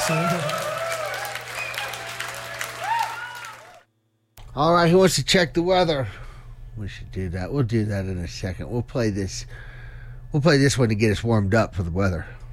All right, who wants to check the weather? We should do that. We'll do that in a second. We'll play this one to get us warmed up for the weather.